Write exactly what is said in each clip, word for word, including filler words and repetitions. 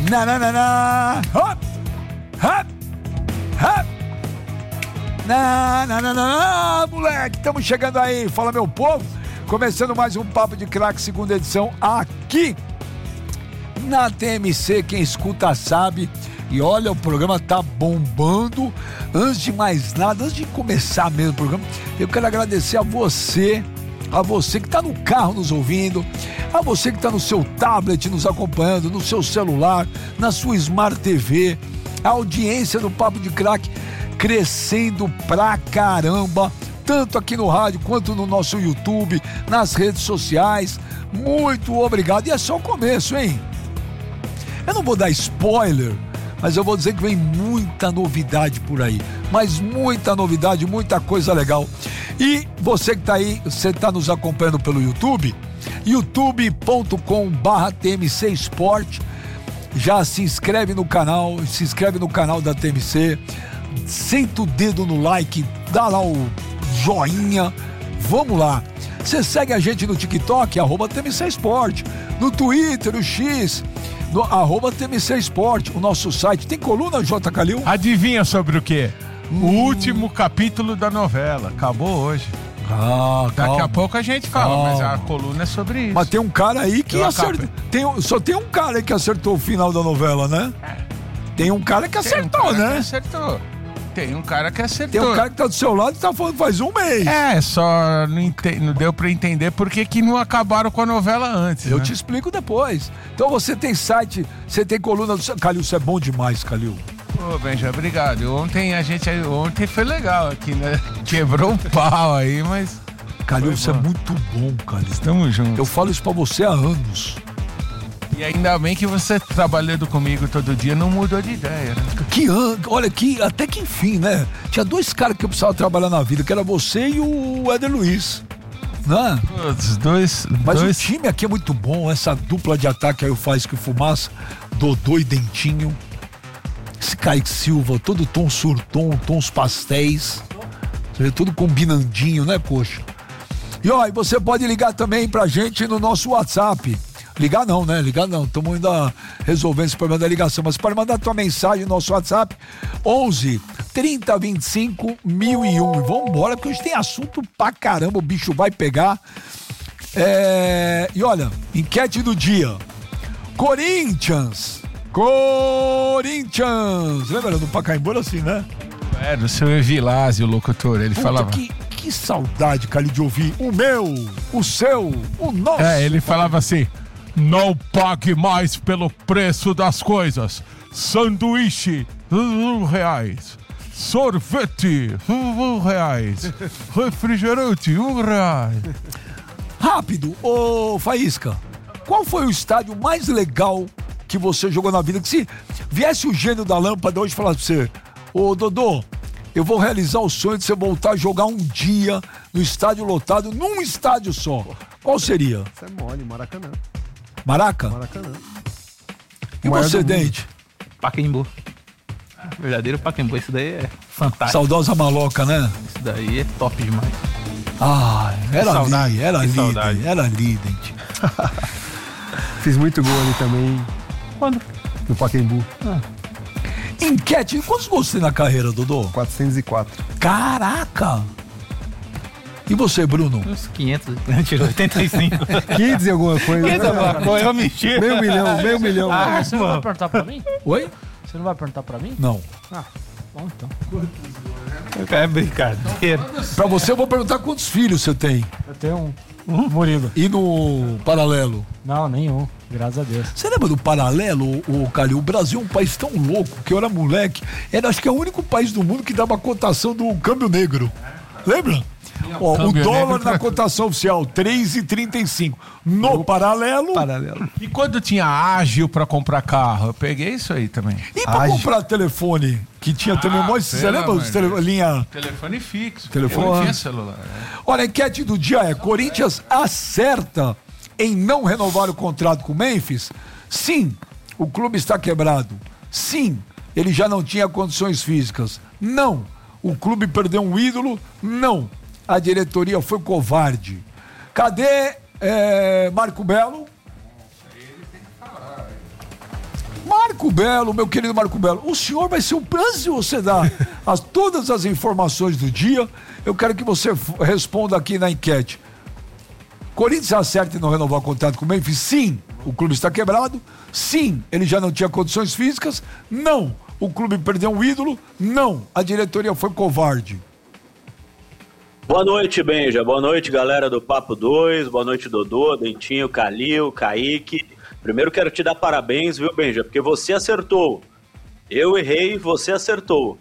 Na, na, na, na. Hop, hop, hop. Na, na, na, na, na, moleque, estamos chegando aí. Fala, meu povo. Começando mais um Papo de Craque, segunda edição, aqui na T M C. Quem escuta sabe. E olha, o programa tá bombando. Antes de mais nada, antes de começar mesmo o programa, eu quero agradecer a você, a você que tá no carro nos ouvindo, a você que tá no seu tablet nos acompanhando, no seu celular, na sua Smart T V. A audiência do Papo de Craque crescendo pra caramba, tanto aqui no rádio quanto no nosso YouTube, nas redes sociais. Muito obrigado. E é só o começo, hein? Eu não vou dar spoiler, mas eu vou dizer que vem muita novidade por aí. Mas muita novidade, muita coisa legal. E você que tá aí, você tá nos acompanhando pelo YouTube, youtube ponto com barra T M C Sport. Já se inscreve no canal, se inscreve no canal da T M C, senta o dedo no like, dá lá o joinha, vamos lá. Você segue a gente no TikTok, arroba T M C Sport, no Twitter, o X, no arroba T M C Sport, o nosso site. Tem coluna, J. Calil? Adivinha sobre o quê? Hum. O último capítulo da novela, acabou hoje. Ah, Daqui calma. a pouco a gente fala, Calma. mas a coluna é sobre isso. Mas tem um cara aí que Eu acertou. Tem, um- só tem um cara aí que acertou o final da novela, né? Tem um cara que Tem um acertou, cara né? que acertou. Tem um cara que Tem acertou. um cara que tá do seu lado e tá falando faz um mês. É, só não, ente- não deu pra entender por que que não acabaram com a novela antes. Eu né? te explico depois. Então você tem site, você tem coluna do seu... Calil, você é bom demais, Calil. Ô, Benja, obrigado. Ontem a gente. Ontem foi legal aqui, né? Quebrou o pau aí, mas. Calil, Foi você é bom. muito bom, Calil. Estamos juntos. Eu falo isso pra você há anos. E ainda bem que você trabalhando comigo todo dia não mudou de ideia, né? Que an... Olha, que até que enfim, né? Tinha dois caras que eu precisava trabalhar na vida, que era você e o Éder Luiz. Né? Os dois. Mas dois... o time aqui é muito bom, essa dupla de ataque aí, o Faz que Fumaça, Dodô e Dentinho. Esse Kaique Silva, todo tom surtom, tons pastéis. Você vê, tudo combinandinho, né, coxa? E ó, e você pode ligar também pra gente no nosso WhatsApp. Ligar não, né? Ligar não, estamos ainda resolvendo esse problema da ligação. Mas pode mandar tua mensagem no nosso WhatsApp, onze, trinta, vinte e cinco, mil e um. E vambora, porque hoje tem assunto pra caramba, o bicho vai pegar. É... E olha, enquete do dia. Corinthians. Corinthians. Lembra do Pacaembu era assim, né? É, do seu Evilásio, o locutor, ele Puta, falava. que, que saudade, Calil, de ouvir o meu, o seu, o nosso. É, ele falava assim: não pague mais pelo preço das coisas. Sanduíche, um reais. Sorvete, um reais. Refrigerante, um reais. Rápido, ô Faísca, qual foi o estádio mais legal que você jogou na vida? Que se viesse o gênio da lâmpada hoje e falasse pra você: ô Dodô, eu vou realizar o sonho de você voltar a jogar um dia no estádio lotado, num estádio só. Qual seria? Isso é mole, Maracanã. Maraca? Maracanã. E O maior você, do mundo. Dente? Pacaembu. Verdadeiro Pacaembu, isso daí é fantástico. Saudosa maloca, né? Isso daí é top demais. Ah, era saudade, ali, era que ali, saudade. era ali, Dente. Fiz muito gol ali também, Quando? no Pacaembu. Enquete, quantos gols você tem na carreira, Dodô? quatrocentos e quatro. Caraca! E você, Bruno? Uns quinhentos, tirou oitenta e cinco. quinhentos e alguma coisa. Foi eu mexi. Meio milhão, meio milhão. Ah, Você não vai perguntar pra mim? Oi? Você não vai perguntar pra mim? Não. Bom, então. É brincadeira. Pra você eu vou perguntar quantos filhos você tem. Eu tenho um. Murilo. E no paralelo? Não, nenhum. Graças a Deus. Você lembra do paralelo, o Calil? O Brasil é um país tão louco que eu era moleque. Era, acho que é o único país do mundo que dava cotação do câmbio negro. Lembra? Ó, o câmbio dólar negro- na cotação oficial, três e trinta e cinco. No paralelo. Paralelo. E quando tinha ágil pra comprar carro? Eu peguei isso aí também. E pra Ágil. comprar telefone, que tinha também um monte. Você pelo lembra amor os de tele... Deus. linha. Telefone fixo. Telefone. Eu não tinha celular. né? Olha, a enquete do dia é: Corinthians acerta em não renovar o contrato com o Memphis? Sim, o clube está quebrado. Sim, ele já não tinha condições físicas. Não, o clube perdeu um ídolo. Não, a diretoria foi covarde. Cadê é, Marco Belo? Marco Marco Belo, meu querido Marco Belo, o senhor vai ser o antes de você dar as, todas as informações do dia, eu quero que você f- responda aqui na enquete. Corinthians acerta em não renovar o contrato com o Memphis? Sim, o clube está quebrado. Sim, ele já não tinha condições físicas. Não, o clube perdeu um ídolo. Não, a diretoria foi covarde. Boa noite, Benja. Boa noite, galera do Papo dois. Boa noite, Dodô, Dentinho, Calil, Kaique. Primeiro quero te dar parabéns, viu, Benja? Porque você acertou. Eu errei, você acertou.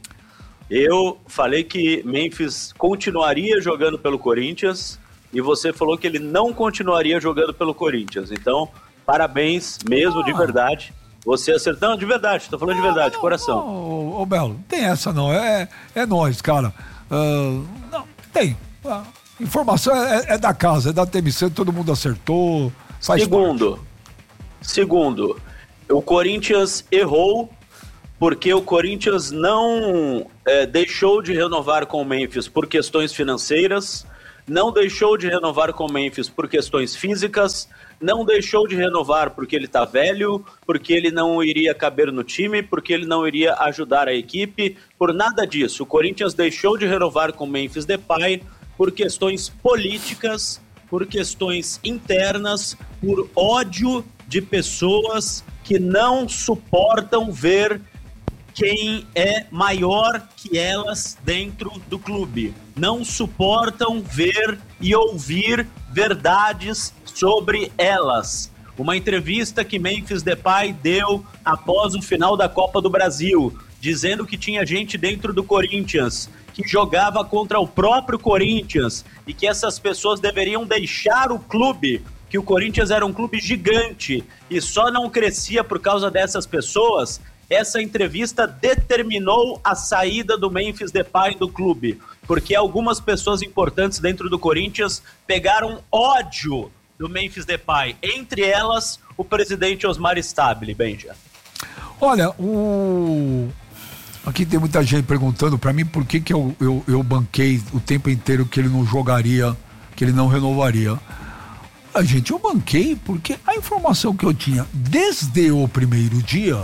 Eu falei que Memphis continuaria jogando pelo Corinthians e você falou que ele não continuaria jogando pelo Corinthians. Então, parabéns mesmo, ah. de verdade. Você acertou, de verdade, tô falando de verdade, não, coração. Ô, Belo, não tem essa não, é, é nós, cara. Uh, não, tem. A informação é, é da casa, é da T M C, todo mundo acertou. Segundo, parte. segundo, o Corinthians errou porque o Corinthians não é, deixou de renovar com o Memphis por questões financeiras, não deixou de renovar com o Memphis por questões físicas, não deixou de renovar porque ele tá velho, porque ele não iria caber no time, porque ele não iria ajudar a equipe, por nada disso. O Corinthians deixou de renovar com o Memphis Depay por questões políticas, por questões internas, por ódio de pessoas que não suportam ver quem é maior que elas dentro do clube. Não suportam ver e ouvir verdades sobre elas. Uma entrevista que Memphis Depay deu após o final da Copa do Brasil, dizendo que tinha gente dentro do Corinthians que jogava contra o próprio Corinthians e que essas pessoas deveriam deixar o clube, que o Corinthians era um clube gigante e só não crescia por causa dessas pessoas. Essa entrevista determinou a saída do Memphis Depay do clube, porque algumas pessoas importantes dentro do Corinthians pegaram ódio do Memphis Depay, entre elas o presidente Osmar Stabile. Benja. Olha, o... aqui tem muita gente perguntando pra mim por que, que eu, eu, eu banquei o tempo inteiro que ele não jogaria, que ele não renovaria. A gente, eu banquei porque a informação que eu tinha desde o primeiro dia,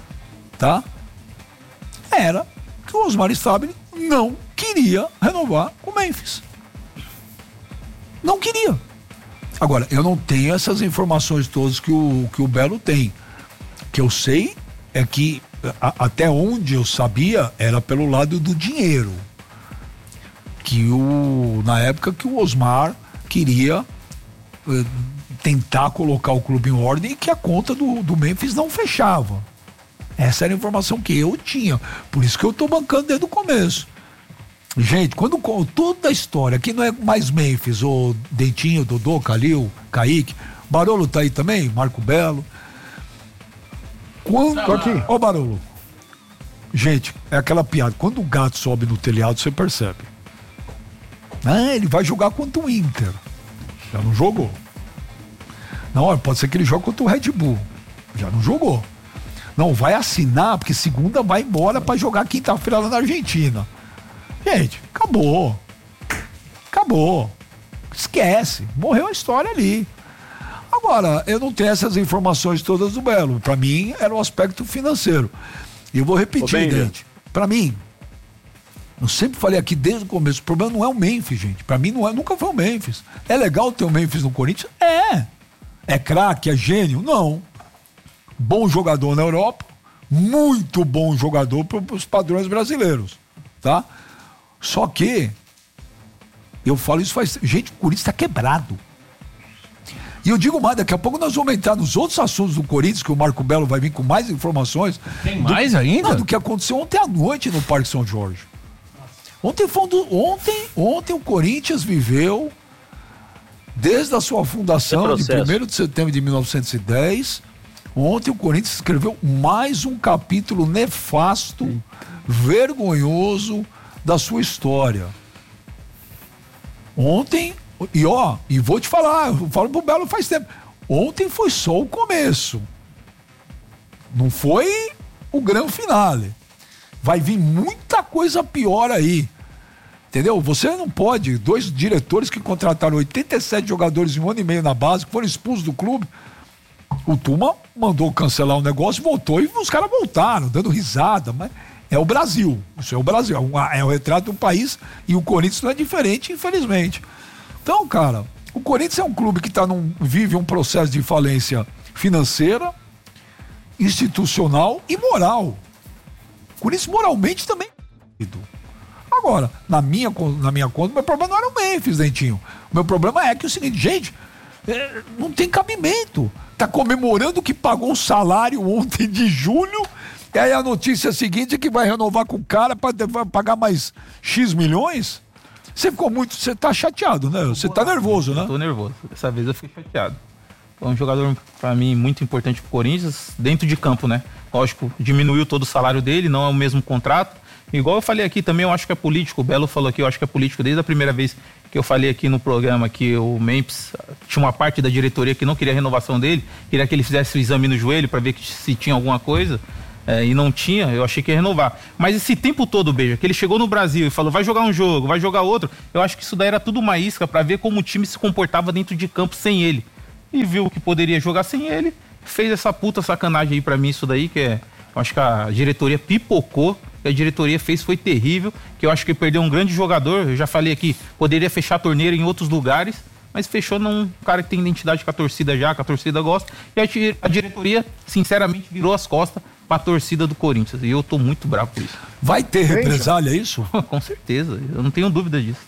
tá? Era que o Osmar Stabile não queria renovar com o Memphis. Não queria. Agora, eu não tenho essas informações todas que o, que o Belo tem. O que eu sei é que a, até onde eu sabia era pelo lado do dinheiro. Que o, na época que o Osmar queria eh, tentar colocar o clube em ordem e que a conta do, do Memphis não fechava. Essa era a informação que eu tinha. Por isso que eu tô bancando desde o começo. Gente, quando toda a história, aqui não é mais Memphis, o Dentinho, Dodô, Calil, Kaique, Barolo tá aí também, Marco Belo. Quando... Tô aqui. Ó, Barolo. Gente, é aquela piada. Quando o gato sobe no telhado, você percebe. Ah, ele vai jogar contra o Inter. Já não jogou. Não, pode ser que ele jogue contra o Red Bull. Já não jogou. Não, vai assinar, porque segunda vai embora pra jogar quinta-feira lá na Argentina. Gente, acabou. Acabou. Esquece. Morreu a história ali. Agora, eu não tenho essas informações todas do Belo. Pra mim, era o aspecto financeiro. E eu vou repetir, gente. Pra mim, eu sempre falei aqui desde o começo, o problema não é o Memphis, gente. Pra mim, não é, nunca foi o Memphis. É legal ter o Memphis no Corinthians? É. É craque, é gênio? Não. Bom jogador na Europa, muito bom jogador para os padrões brasileiros, tá? Só que, eu falo isso faz... Gente, o Corinthians está quebrado. E eu digo mais, daqui a pouco nós vamos entrar nos outros assuntos do Corinthians, que o Marco Belo vai vir com mais informações. Tem mais do, ainda? Não, do que aconteceu ontem à noite no Parque São Jorge. Ontem, foi um do, ontem, ontem o Corinthians viveu, desde a sua fundação, de primeiro de setembro de mil novecentos e dez... Ontem o Corinthians escreveu mais um capítulo nefasto, Sim. vergonhoso da sua história. Ontem, e ó, e vou te falar, eu falo pro Belo faz tempo, ontem foi só o começo. Não foi o grande finale. Vai vir muita coisa pior aí. Entendeu? Você não pode, dois diretores que contrataram oitenta e sete jogadores em um ano e meio na base, que foram expulsos do clube. O Tuma mandou cancelar o negócio, voltou e os caras voltaram, dando risada, mas é o Brasil, isso é o Brasil, é, um, é o retrato de um país e o Corinthians não é diferente, infelizmente. Então, cara, o Corinthians é um clube que tá num, vive um processo de falência financeira, institucional e moral. O Corinthians moralmente também. Agora, na minha, na minha conta, o meu problema não era o Memphis, Dentinho. O meu problema é que é o seguinte, gente, é, não tem cabimento. Tá comemorando que pagou o salário ontem de julho, e aí a notícia seguinte é que vai renovar com o cara para pagar mais X milhões. Você ficou muito, você tá chateado, né? Você tá nervoso, né? Eu tô nervoso. Dessa vez eu fiquei chateado. É um jogador, pra mim, muito importante pro Corinthians, dentro de campo, né? Lógico, diminuiu todo o salário dele, não é o mesmo contrato. Igual eu falei aqui também, eu acho que é político. O Belo falou aqui, eu acho que é político desde a primeira vez que eu falei aqui no programa que o Memphis tinha uma parte da diretoria que não queria a renovação dele, queria que ele fizesse o exame no joelho para ver que, se tinha alguma coisa, é, e não tinha, eu achei que ia renovar. Mas esse tempo todo, Beija, que ele chegou no Brasil e falou, vai jogar um jogo, vai jogar outro, eu acho que isso daí era tudo uma isca para ver como o time se comportava dentro de campo sem ele. E viu que poderia jogar sem ele, fez essa puta sacanagem aí pra mim, isso daí, que é, eu acho que a diretoria pipocou, que a diretoria fez foi terrível, que eu acho que perdeu um grande jogador, eu já falei aqui, poderia fechar a torneira em outros lugares, mas fechou num cara que tem identidade com a torcida já, que a torcida gosta, e a, a diretoria, sinceramente, virou as costas pra torcida do Corinthians, e eu tô muito bravo por isso. Vai ter represália, é isso? Com certeza, eu não tenho dúvida disso.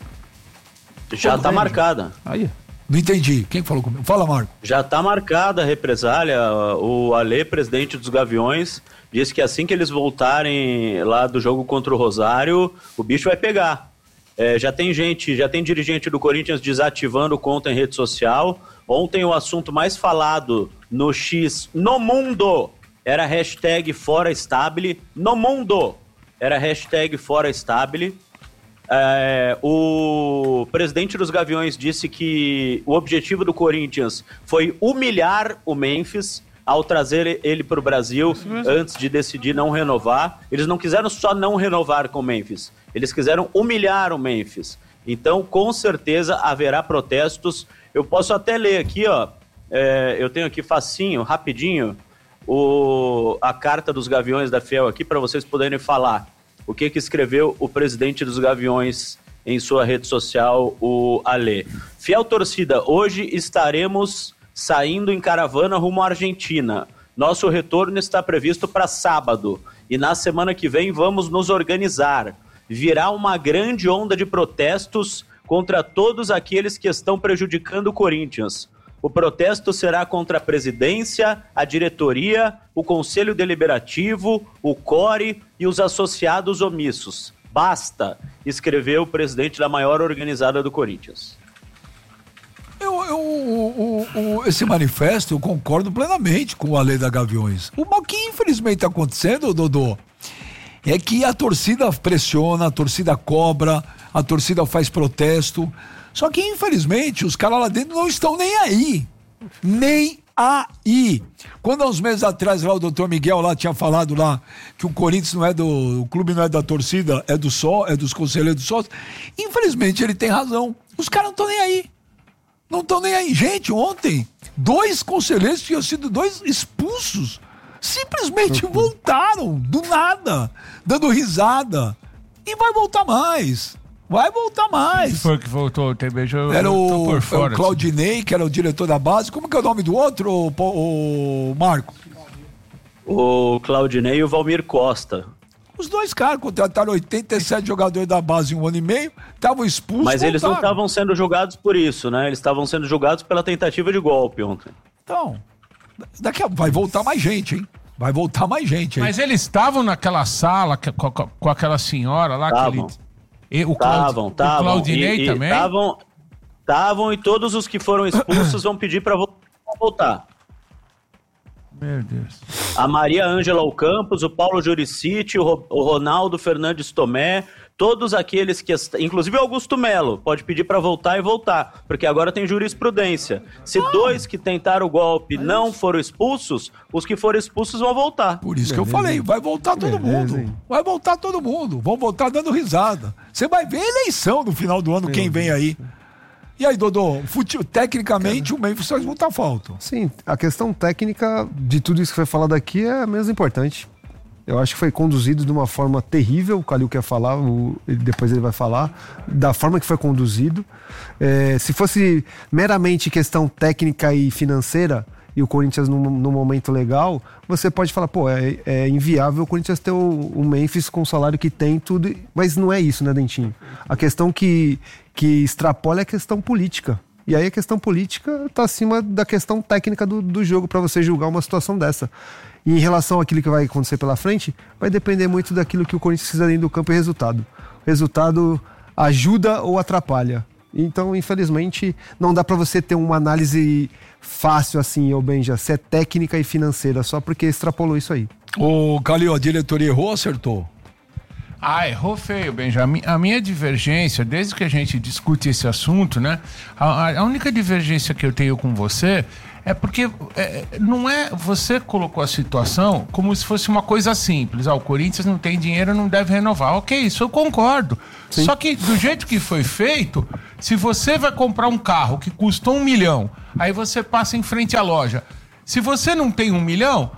Já tá marcada. Aí. Não entendi. Quem falou comigo? Fala, Marco. Já tá marcada a represália. O Alê, presidente dos Gaviões, disse que assim que eles voltarem lá do jogo contra o Rosário, o bicho vai pegar. É, já tem gente, já tem dirigente do Corinthians desativando conta em rede social. Ontem o assunto mais falado no X no mundo era hashtag Fora Stabile. No mundo era hashtag Fora Stabile. É, o presidente dos Gaviões disse que o objetivo do Corinthians foi humilhar o Memphis ao trazer ele para o Brasil antes de decidir não renovar. Eles não quiseram só não renovar com o Memphis, eles quiseram humilhar o Memphis. Então, com certeza, haverá protestos. Eu posso até ler aqui, ó, é, eu tenho aqui facinho, rapidinho, o, a carta dos Gaviões da Fiel aqui para vocês poderem falar. O que que escreveu o presidente dos Gaviões em sua rede social, o Alê? Fiel torcida, hoje estaremos saindo em caravana rumo à Argentina. Nosso retorno está previsto para sábado e na semana que vem vamos nos organizar. Virá uma grande onda de protestos contra todos aqueles que estão prejudicando o Corinthians. O protesto será contra a presidência, a diretoria, o conselho deliberativo, o core e os associados omissos. Basta, escreveu o presidente da maior organizada do Corinthians. Eu, eu, o, o, o, esse manifesto eu concordo plenamente com a lei da Gaviões. O que infelizmente está acontecendo, Dodô, é que a torcida pressiona, a torcida cobra, a torcida faz protesto. Só que, infelizmente, os caras lá dentro não estão nem aí. Nem aí. Quando há uns meses atrás lá o doutor Miguel lá tinha falado lá que o Corinthians não é do... O clube não é da torcida, é do só, é dos conselheiros do sócio. Infelizmente, ele tem razão. Os caras não estão nem aí. Não estão nem aí. Gente, ontem, dois conselheiros tinham sido dois expulsos. Simplesmente voltaram, do nada, dando risada. E vai voltar mais. Vai voltar mais. Quem foi que voltou? Tem beijo, eu era o, tô por fora, o Claudinei, assim, que era o diretor da base. Como que é o nome do outro, o, o Marco? O Claudinei e o Valmir Costa. Os dois caras contrataram oitenta e sete jogadores da base em um ano e meio, estavam expulsos. Mas eles voltaram. Não estavam sendo julgados por isso, né? Eles estavam sendo julgados pela tentativa de golpe ontem. Então, daqui a... vai voltar mais gente, hein? Vai voltar mais gente, hein? Mas eles estavam naquela sala com, com, com aquela senhora lá, tavam. que ele... E o Tavam, tavam. O Claudinei e, também? Estavam, estavam e todos os que foram expulsos vão pedir para voltar. Meu Deus. A Maria Ângela Ocampos, o Paulo Juricite, o, o Ronaldo Fernandes Tomé, todos aqueles que... Inclusive o Augusto Melo pode pedir para voltar e voltar, porque agora tem jurisprudência. Se ah. dois que tentaram o golpe Mas... não foram expulsos, os que foram expulsos vão voltar. Por isso Beleza. que eu falei, vai voltar todo Beleza, mundo. Hein? Vai voltar todo mundo. Vão voltar dando risada. Você vai ver a eleição no final do ano, Beleza. quem vem aí. E aí, Dodô, fute... tecnicamente o Memphis faz muita falta. Sim, a questão técnica de tudo isso que foi falado aqui é a menos importante. Eu acho que foi conduzido de uma forma terrível, o Calil quer falar, o... depois ele vai falar, da forma que foi conduzido. É, se fosse meramente questão técnica e financeira, e o Corinthians num, num momento legal, você pode falar, pô, é, é inviável o Corinthians ter o, o Memphis com o salário que tem, tudo, mas não é isso, né, Dentinho? A questão que, que extrapola é a questão política. E aí a questão política está acima da questão técnica do, do jogo para você julgar uma situação dessa. E em relação àquilo que vai acontecer pela frente, vai depender muito daquilo que o Corinthians precisa dentro do campo e resultado. O resultado ajuda ou atrapalha. Então, infelizmente, não dá para você ter uma análise fácil assim, ô Benja, se é técnica e financeira, só porque extrapolou isso aí. Ô, Calil, a diretoria errou ou acertou? Ah, errou feio, Benjamin. A minha divergência, desde que a gente discute esse assunto, né? A, a única divergência que eu tenho com você é porque é, não é... Você colocou a situação como se fosse uma coisa simples. Ah, o Corinthians não tem dinheiro, não deve renovar. Ok, isso eu concordo. Sim. Só que do jeito que foi feito, se você vai comprar um carro que custou um milhão, aí você passa em frente à loja. Se você não tem um milhão...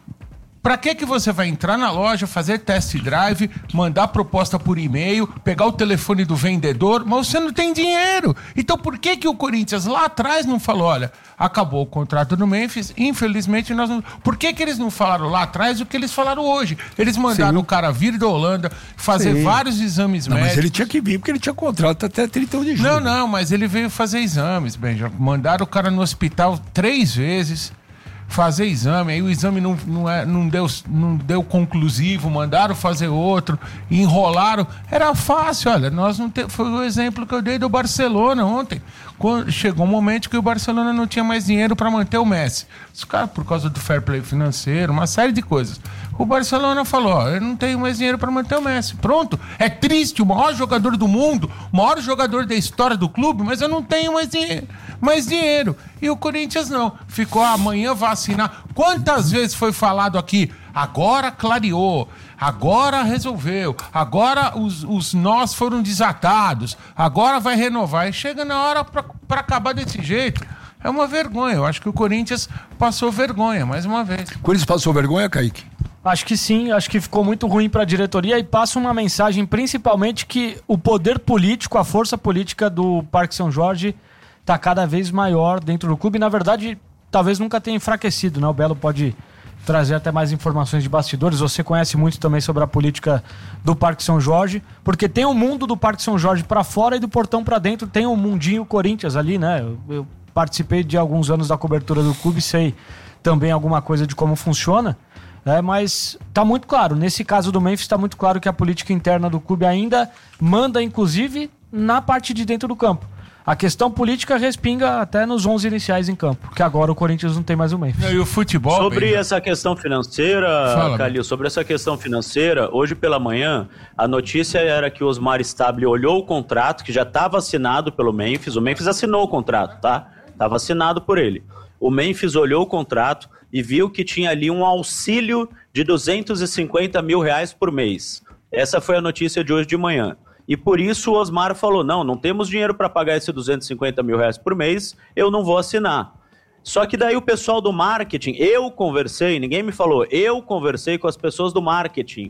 Pra que que você vai entrar na loja, fazer test drive, mandar proposta por e-mail, pegar o telefone do vendedor, mas você não tem dinheiro. Então por que que o Corinthians lá atrás não falou, olha, acabou o contrato do Memphis, infelizmente nós não... Por que que eles não falaram lá atrás o que eles falaram hoje? Eles mandaram Sim. o cara vir da Holanda, fazer Sim. vários exames não, médicos. Mas ele tinha que vir porque ele tinha contrato até trinta e um de julho. Não, não, mas ele veio fazer exames, Benja. Mandaram o cara no hospital três vezes... fazer exame, aí o exame não, não, é, não, deu, não deu conclusivo, mandaram fazer outro, enrolaram, era fácil, olha, nós não te, foi o exemplo que eu dei do Barcelona ontem, quando chegou um momento que o Barcelona não tinha mais dinheiro para manter o Messi, os caras por causa do fair play financeiro, uma série de coisas, o Barcelona falou, ó, eu não tenho mais dinheiro para manter o Messi, pronto, é triste, o maior jogador do mundo, o maior jogador da história do clube, mas eu não tenho mais dinheiro, mais dinheiro, e o Corinthians não, ficou amanhã vai assinar. Quantas vezes foi falado aqui? Agora clareou, agora resolveu, agora os, os nós foram desatados, agora vai renovar. E chega na hora para acabar desse jeito. É uma vergonha. Eu acho que o Corinthians passou vergonha, mais uma vez. O Corinthians passou vergonha, Kaique? Acho que sim, acho que ficou muito ruim para a diretoria e passa uma mensagem, principalmente que o poder político, a força política do Parque São Jorge está cada vez maior dentro do clube. Na verdade, talvez nunca tenha enfraquecido, né? O Belo pode trazer até mais informações de bastidores. Você conhece muito também sobre a política do Parque São Jorge, porque tem o mundo do Parque São Jorge para fora e do portão para dentro tem o mundinho Corinthians ali, né? Eu, eu participei de alguns anos da cobertura do clube, sei também alguma coisa de como funciona, né? Mas tá muito claro, nesse caso do Memphis tá muito claro que a política interna do clube ainda manda, inclusive, na parte de dentro do campo. A questão política respinga até nos onze iniciais em campo, porque agora o Corinthians não tem mais o Memphis. E o futebol... Sobre bem... essa questão financeira, Fala, Calil, sobre essa questão financeira, hoje pela manhã, a notícia era que o Osmar Stabile olhou o contrato, que já estava assinado pelo Memphis, o Memphis assinou o contrato, tá? Estava assinado por ele. O Memphis olhou o contrato e viu que tinha ali um auxílio de duzentos e cinquenta mil reais por mês. Essa foi a notícia de hoje de manhã. E por isso o Osmar falou, não, não temos dinheiro para pagar esses duzentos e cinquenta mil reais por mês, eu não vou assinar. Só que daí o pessoal do marketing, eu conversei, ninguém me falou, eu conversei com as pessoas do marketing.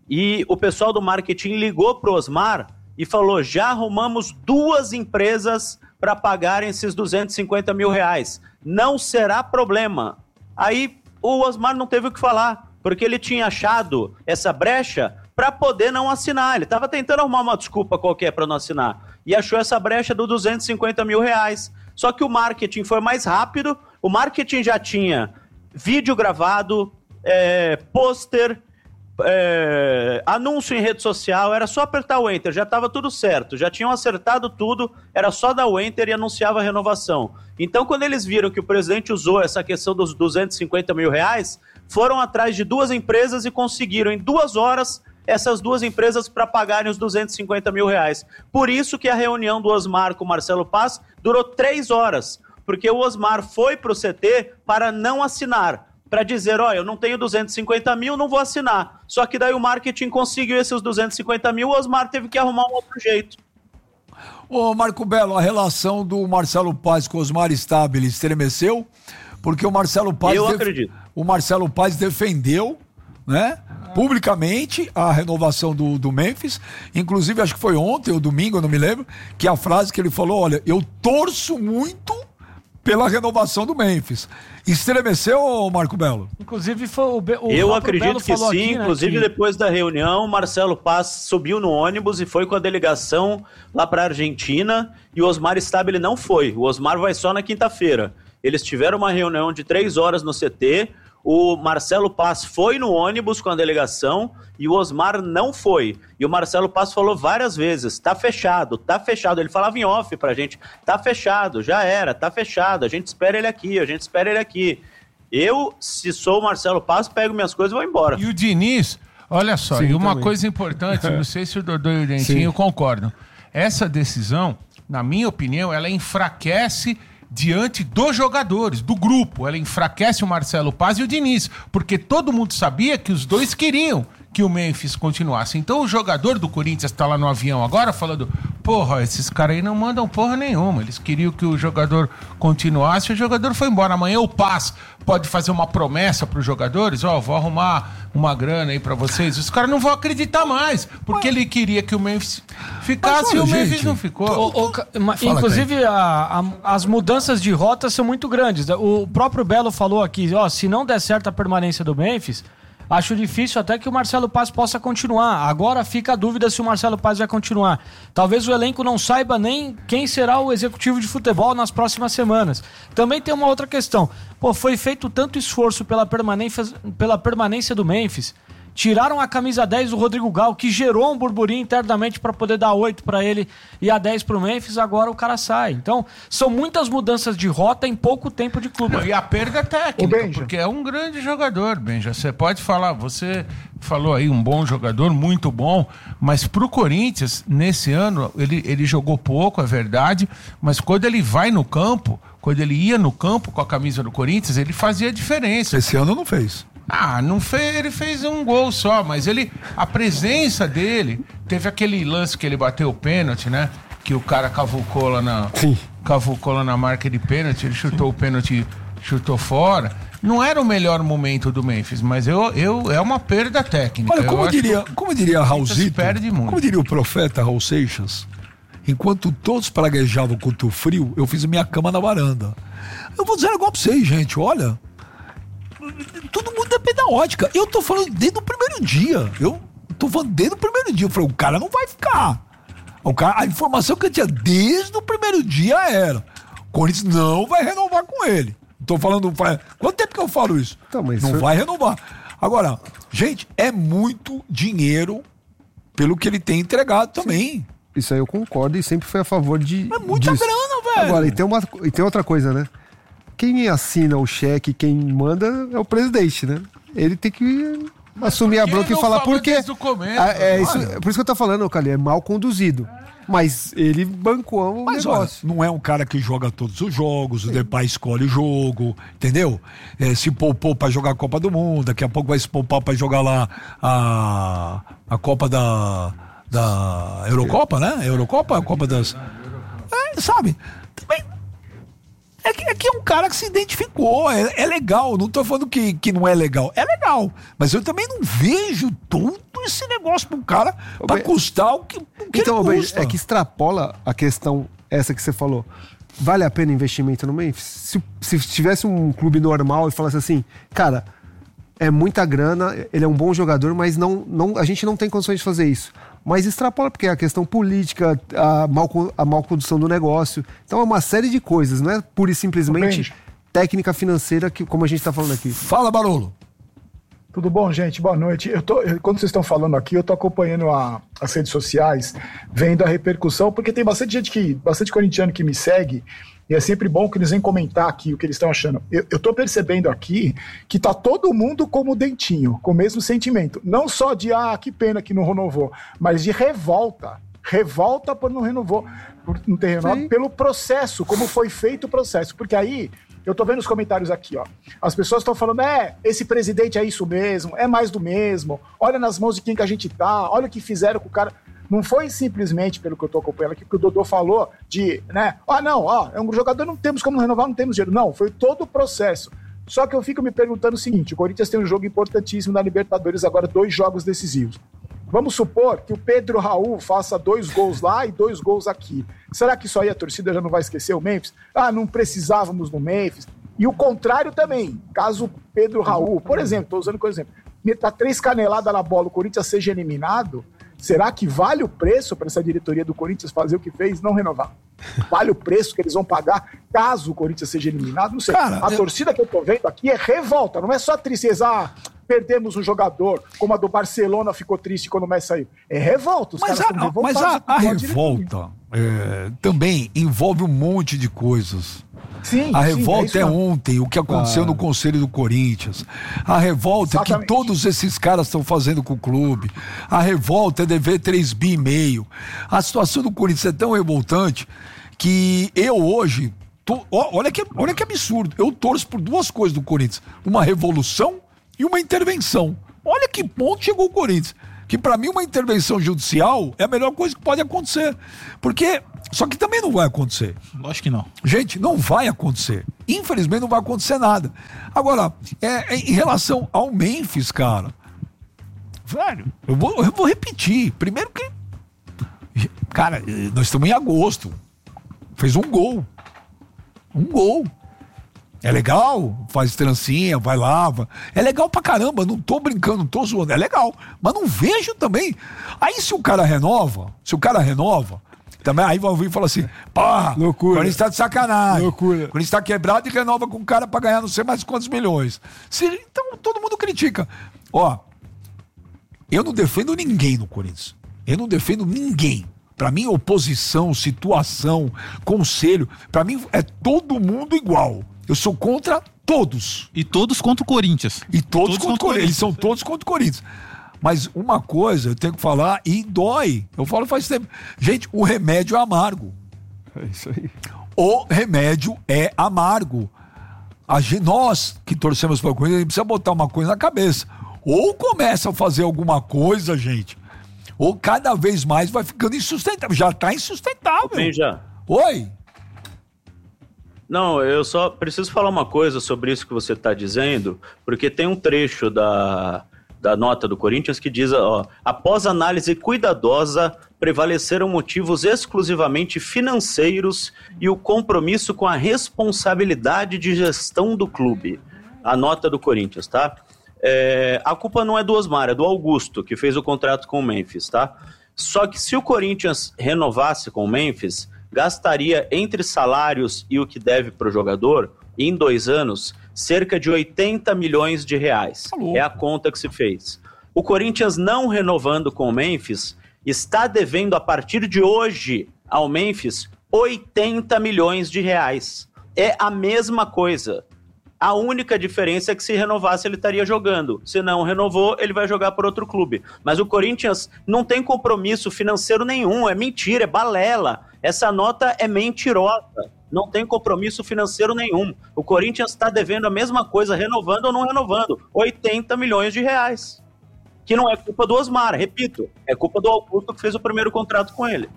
E o pessoal do marketing ligou pro Osmar e falou, já arrumamos duas empresas para pagarem esses duzentos e cinquenta mil reais. Não será problema. Aí o Osmar não teve o que falar, porque ele tinha achado essa brecha para poder não assinar. Ele estava tentando arrumar uma desculpa qualquer para não assinar. E achou essa brecha do duzentos e cinquenta mil reais. Só que o marketing foi mais rápido. O marketing já tinha vídeo gravado, é, pôster, é, anúncio em rede social. Era só apertar o Enter, já estava tudo certo. Já tinham acertado tudo, era só dar o Enter e anunciava a renovação. Então, quando eles viram que o presidente usou essa questão dos duzentos e cinquenta mil reais, foram atrás de duas empresas e conseguiram, em duas horas, essas duas empresas para pagarem os duzentos e cinquenta mil reais. Por isso que a reunião do Osmar com o Marcelo Paz durou três horas, porque o Osmar foi para o C T para não assinar, para dizer, ó, eu não tenho duzentos e cinquenta mil, não vou assinar. Só que daí o marketing conseguiu esses duzentos e cinquenta mil, o Osmar teve que arrumar um outro jeito. Ô, Marco Belo, a relação do Marcelo Paz com Osmar Stabile estremeceu, porque o Marcelo Paz... Eu def... acredito. O Marcelo Paz defendeu, né, publicamente a renovação do, do Memphis, inclusive acho que foi ontem ou domingo, eu não me lembro, que a frase que ele falou, olha, eu torço muito pela renovação do Memphis. Estremeceu, Marco Belo? Inclusive foi o, Be- o Eu próprio acredito Belo que falou sim, aqui, né, inclusive que- depois da reunião, Marcelo Paz subiu no ônibus e foi com a delegação lá para a Argentina e o Osmar Stabile não foi. O Osmar vai só na quinta-feira. Eles tiveram uma reunião de três horas no C T, o Marcelo Paz foi no ônibus com a delegação e o Osmar não foi. E o Marcelo Paz falou várias vezes, tá fechado, tá fechado. Ele falava em off pra gente, tá fechado, já era, tá fechado, a gente espera ele aqui, a gente espera ele aqui. Eu, se sou o Marcelo Paz, pego minhas coisas e vou embora. E o Diniz, olha só, Sim, e uma também. coisa importante, não sei se o Dodô e o Dentinho concordam. Essa decisão, na minha opinião, ela enfraquece diante dos jogadores, do grupo. Ela enfraquece o Marcelo Paz e o Diniz, porque todo mundo sabia que os dois queriam que o Memphis continuasse. Então o jogador do Corinthians tá lá no avião agora falando, porra, esses caras aí não mandam porra nenhuma, eles queriam que o jogador continuasse, o jogador foi embora. Amanhã o Paz pode fazer uma promessa pros jogadores, ó, oh, vou arrumar uma grana aí pra vocês. Os caras não vão acreditar mais, porque ele queria que o Memphis ficasse olha, e o Memphis gente, não ficou. O- o ca- ma- Fala, inclusive, a- a- as mudanças de rota são muito grandes. O próprio Belo falou aqui, ó, se não der certo a permanência do Memphis, acho difícil até que o Marcelo Paz possa continuar. Agora fica a dúvida se o Marcelo Paz vai continuar. Talvez o elenco não saiba nem quem será o executivo de futebol nas próximas semanas. Também tem uma outra questão. Pô, foi feito tanto esforço pela permanência, pela permanência do Memphis. Tiraram a camisa dez do Rodrigo Gal, que gerou um burburinho internamente para poder dar oito para ele e a dez pro Memphis, agora o cara sai. Então, são muitas mudanças de rota em pouco tempo de clube. Não, e a perda técnica, Ô, Benja. porque é um grande jogador, Benja. Você pode falar, você falou aí um bom jogador, muito bom, mas pro Corinthians, nesse ano, ele, ele jogou pouco, é verdade, mas quando ele vai no campo, quando ele ia no campo com a camisa do Corinthians, ele fazia diferença. Esse ano não fez. Ah, não fez, ele fez um gol só, mas ele, a presença dele, teve aquele lance que ele bateu o pênalti, né? Que o cara cavucou lá na, Sim. cavucou lá na marca de pênalti, ele chutou o pênalti, chutou fora. Não era o melhor momento do Memphis, mas eu, eu, é uma perda técnica. Olha, Eu como acho diria, que como diria Raulzito, perde muito. como diria o profeta Raul Seixas, enquanto todos praguejavam contra o frio, eu fiz a minha cama na varanda. Eu vou dizer igual pra vocês, gente, olha, todo mundo depende da ótica. Eu tô falando desde o primeiro dia. Eu tô falando desde o primeiro dia. Eu falei, o cara não vai ficar. O cara, a informação que eu tinha desde o primeiro dia era: o Corinthians não vai renovar com ele. Tô falando, faz, quanto tempo que eu falo isso? Então, mas não foi- vai renovar. Agora, gente, é muito dinheiro pelo que ele tem entregado também. Isso aí eu concordo e sempre fui a favor de. É muita disso. grana, velho. Agora, e tem, uma, e tem outra coisa, né? Quem assina o cheque, quem manda é o presidente, né? Ele tem que assumir a por que bronca e não falar falou por quê. desde o começo? Ah, é, isso, Olha. por isso que eu tô falando, Cali, é mal conduzido. Mas ele bancou o Mas olha, negócio. não é um cara que joga todos os jogos, o Depay escolhe o jogo, entendeu? É, se poupou pra jogar a Copa do Mundo, daqui a pouco vai se poupar pra jogar lá a, a Copa da, da Eurocopa, né? Eurocopa, a Copa das... É, sabe? Também... É que, é que é um cara que se identificou, é, é legal, não tô falando que, que não é legal, é legal, mas eu também não vejo todo esse negócio pro cara Ô, pra Ben- custar o que, o que Então, ele Ben, custa. é que extrapola a questão essa que você falou. Vale a pena investimento no Memphis? Se, se tivesse um clube normal e falasse assim, cara, é muita grana, ele é um bom jogador, mas não, não, a gente não tem condições de fazer isso. Mas extrapola, porque é a questão política, a mal, a mal condução do negócio. Então é uma série de coisas, não é pura e simplesmente Benja. técnica financeira, que, como a gente está falando aqui. Fala, Barolo. Tudo bom, gente? Boa noite. Eu tô, eu- quando vocês estão falando aqui, eu tô acompanhando a- as redes sociais, vendo a repercussão, porque tem bastante gente que, bastante corintiano que me segue, e é sempre bom que eles venham comentar aqui o que eles estão achando. Eu, eu tô percebendo aqui que tá todo mundo como o Dentinho, com o mesmo sentimento. Não só de, ah, que pena que não renovou, mas de revolta. Revolta por não renovou, por não ter renovado, Sim. pelo processo, como foi feito o processo. Porque aí, eu tô vendo os comentários aqui, ó. As pessoas estão falando, é, esse presidente é isso mesmo, é mais do mesmo. Olha nas mãos de quem que a gente tá, olha o que fizeram com o cara. Não foi simplesmente, pelo que eu tô acompanhando aqui, que o Dodô falou de, né, ah, não, ó, é um jogador, não temos como renovar, não temos dinheiro. Não, foi todo o processo. Só que eu fico me perguntando o seguinte, o Corinthians tem um jogo importantíssimo na Libertadores, agora dois jogos decisivos. Vamos supor que o Pedro Raul faça dois gols lá e dois gols aqui. Será que isso aí a torcida já não vai esquecer o Memphis? Ah, não precisávamos do Memphis. E o contrário também, caso o Pedro Raul, por exemplo, estou usando como exemplo, meter três caneladas na bola, o Corinthians seja eliminado, será que vale o preço para essa diretoria do Corinthians fazer o que fez, não renovar? Vale o preço que eles vão pagar caso o Corinthians seja eliminado? Não sei. Cara, a eu... torcida que eu tô vendo aqui é revolta, não é só tristeza, ah, perdemos um jogador, como a do Barcelona ficou triste quando o Messi saiu. É revolta, os mas caras a, mas a, a revolta é, também envolve um monte de coisas. Sim, a sim, revolta é, é ontem, o que aconteceu ah. no Conselho do Corinthians. A revolta Exatamente. é que todos esses caras estão fazendo com o clube. A revolta é dever três bi e meio. A situação do Corinthians é tão revoltante que eu hoje, tô, olha, que, olha que absurdo, eu torço por duas coisas do Corinthians. Uma revolução e uma intervenção. Olha que ponto chegou o Corinthians. Que pra mim uma intervenção judicial é a melhor coisa que pode acontecer. Porque, só que também não vai acontecer. Lógico que não. Gente, não vai acontecer. Infelizmente não vai acontecer nada. Agora, é, é, em relação ao Memphis, cara, velho, eu vou, eu vou repetir. Primeiro que, cara, nós estamos em agosto. Fez um gol. Um gol. É legal, faz trancinha, vai lava. É legal pra caramba, não tô brincando, não tô zoando. É legal, mas não vejo também. Aí se o cara renova, se o cara renova, também aí vai ouvir e fala assim, pá, loucura. O Corinthians tá de sacanagem. Loucura. O Corinthians tá quebrado e renova com o cara pra ganhar não sei mais quantos milhões. Se, então todo mundo critica. Ó, eu não defendo ninguém no Corinthians. Eu não defendo ninguém. Pra mim, oposição, situação, conselho, pra mim é todo mundo igual. Eu sou contra todos. E todos contra o Corinthians. E todos, todos contra o Corinthians. Eles são todos contra o Corinthians. Mas uma coisa eu tenho que falar e dói. Eu falo faz tempo. Gente, o remédio é amargo. É isso aí. O remédio é amargo. A gente, nós que torcemos para o Corinthians, a gente precisa botar uma coisa na cabeça. Ou começa a fazer alguma coisa, gente, ou cada vez mais vai ficando insustentável. Já está insustentável. Bem, já. Oi? Não, eu só preciso falar uma coisa sobre isso que você está dizendo, porque tem um trecho da, da nota do Corinthians que diz, ó, após análise cuidadosa, prevaleceram motivos exclusivamente financeiros e o compromisso com a responsabilidade de gestão do clube. A nota do Corinthians, tá? É, a culpa não é do Osmar, é do Augusto, que fez o contrato com o Memphis, tá? Só que se o Corinthians renovasse com o Memphis, gastaria entre salários e o que deve para o jogador, em dois anos, cerca de oitenta milhões de reais. Alô. É a conta que se fez. O Corinthians não renovando com o Memphis, está devendo a partir de hoje ao Memphis oitenta milhões de reais. É a mesma coisa. A única diferença é que se renovasse ele estaria jogando. Se não renovou, ele vai jogar por outro clube. Mas o Corinthians não tem compromisso financeiro nenhum, é mentira, é balela. Essa nota é mentirosa, não tem compromisso financeiro nenhum. O Corinthians está devendo a mesma coisa, renovando ou não renovando, oitenta milhões de reais. Que não é culpa do Osmar, repito, é culpa do Augusto que fez o primeiro contrato com ele.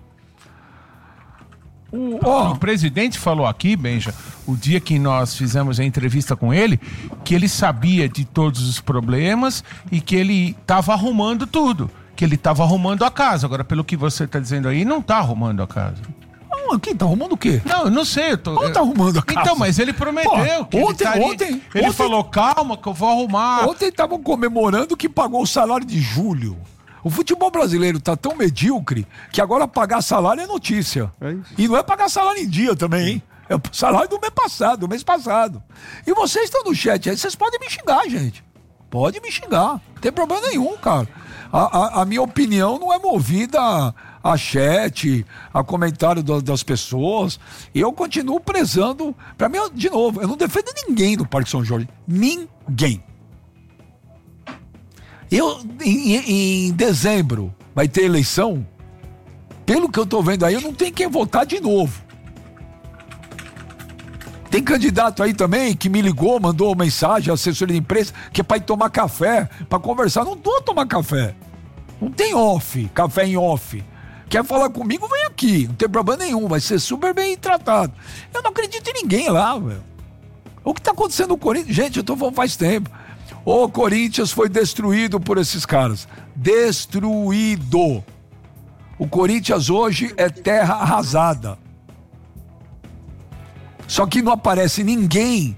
O, oh, o presidente falou aqui, Benja, o dia que nós fizemos a entrevista com ele, que ele sabia de todos os problemas e que ele estava arrumando tudo, que ele estava arrumando a casa. Agora, pelo que você está dizendo aí, não está arrumando a casa. Não, aqui tá arrumando o quê? Não, eu não sei. Eu tô... Não tá arrumando a casa. Então, mas ele prometeu. Pô, que ontem, ele, ontem, ele ontem, falou, calma que eu vou arrumar. Ontem estavam comemorando que pagou o salário de julho. O futebol brasileiro tá tão medíocre que agora pagar salário é notícia. É isso. E não é pagar salário em dia também, hein? É o salário do mês passado, do mês passado. E vocês estão no chat aí, vocês podem me xingar, gente. Pode me xingar. Não tem problema nenhum, cara. A, a, a minha opinião não é movida a, a chat, a comentário do, das pessoas. Eu continuo prezando. Pra mim, de novo, eu não defendo ninguém do Parque São Jorge. Ninguém. Eu, em, em dezembro, vai ter eleição. Pelo que eu tô vendo aí, eu não tenho quem votar de novo. Tem candidato aí também que me ligou, mandou mensagem, assessoria de imprensa, que é pra ir tomar café, pra conversar. Não vou tomar café. Não tem off, café em off. Quer falar comigo, vem aqui. Não tem problema nenhum, vai ser super bem tratado. Eu não acredito em ninguém lá, velho. O que tá acontecendo no Corinthians? Gente, eu tô falando faz tempo. O Corinthians foi destruído por esses caras. Destruído. O Corinthians hoje é terra arrasada. Só que não aparece ninguém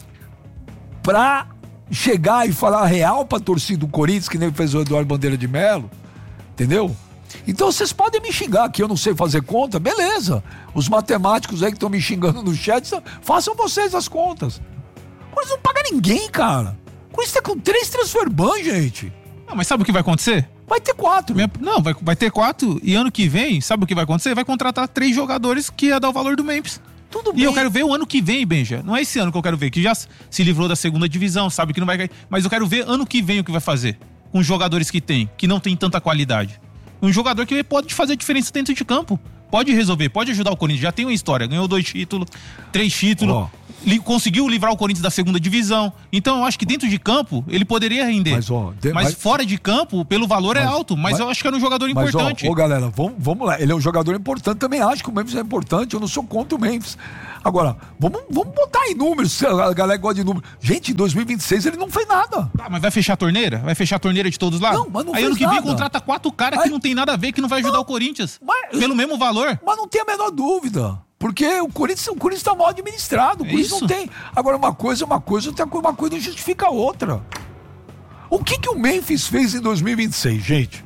pra chegar e falar real pra torcida do Corinthians, que nem fez o Eduardo Bandeira de Melo. Entendeu? Então vocês podem me xingar que eu não sei fazer conta, beleza. Os matemáticos aí que estão me xingando no chat, façam vocês as contas. O Corinthians não paga ninguém, cara. O Corinthians tá com três transfer ban, gente. Não, mas sabe o que vai acontecer? Vai ter quatro. Minha... Não, vai, vai ter quatro e ano que vem, sabe o que vai acontecer? Vai contratar três jogadores que ia dar o valor do Memphis. Tudo e bem. eu quero ver o ano que vem, Benja. Não é esse ano que eu quero ver, que já se livrou da segunda divisão, sabe que não vai cair. Mas eu quero ver ano que vem o que vai fazer com os jogadores que tem, que não tem tanta qualidade. Um jogador que pode fazer diferença dentro de campo. Pode resolver, pode ajudar o Corinthians. Já tem uma história, ganhou dois títulos, três títulos, oh. li, conseguiu livrar o Corinthians da segunda divisão. Então eu acho que dentro de campo ele poderia render. Mas, oh, de, mas, mas fora de campo, pelo valor mas, é alto. Mas, mas eu acho que era um jogador mas, importante. Ô, oh, galera, vamos, vamos lá. Ele é um jogador importante, também acho que o Memphis é importante. Eu não sou contra o Memphis. Agora, vamos, vamos botar em números. A galera gosta de números. Gente, em dois mil e vinte e seis ele não fez nada. Ah, mas vai fechar a torneira? Vai fechar a torneira de todos lá? Não, mas não Aí fez ano que nada. vem contrata quatro caras Aí... que não tem nada a ver, que não vai ajudar não, o Corinthians. Mas... Pelo mesmo valor. Mas não tem a menor dúvida. Porque o Corinthians, o Corinthians tá mal administrado. O Corinthians isso? não tem. Agora, uma coisa é uma coisa, outra coisa, uma coisa não justifica a outra. O que, que o Memphis fez em dois mil e vinte e seis, gente?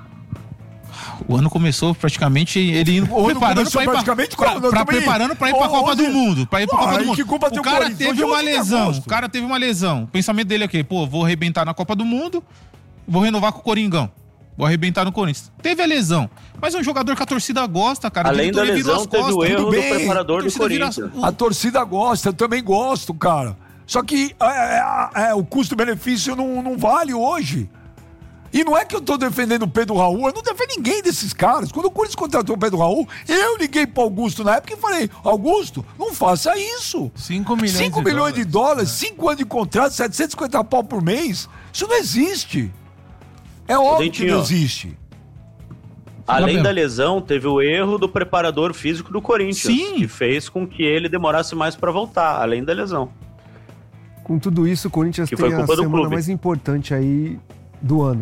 O ano começou praticamente ele indo O ano preparando começou pra ir praticamente pra, como? pra, pra também... preparando pra ir pra oh, Copa hoje... do Mundo, pra ir pra oh, Copa do Mundo. Que culpa tem o cara Corinthians? teve Hoje uma é lesão, o cara teve uma lesão. O pensamento dele é o quê? Pô, vou arrebentar na Copa do Mundo, vou renovar com o Coringão. Vou arrebentar no Corinthians. Teve a lesão, mas é um jogador que a torcida gosta, cara. Além da lesão, teve o erro do preparador do Corinthians. Vira... A torcida gosta, eu também gosto, cara. Só que é, é, é, o custo-benefício não, não vale hoje. E não é que eu tô defendendo o Pedro Raul, eu não defendo ninguém desses caras. Quando o Corinthians contratou o Pedro Raul, eu liguei pro Augusto na época e falei: Augusto, não faça isso. cinco milhões cinco de milhões de dólares, é. cinco anos de contrato, setecentos e cinquenta pau por mês. Isso não existe. É óbvio Dentinho, que não existe. Além da lesão, teve o erro do preparador físico do Corinthians, Sim. que fez com que ele demorasse mais pra voltar, além da lesão. Com tudo isso, o Corinthians Que tem foi a culpa do semana clube. mais importante aí do ano.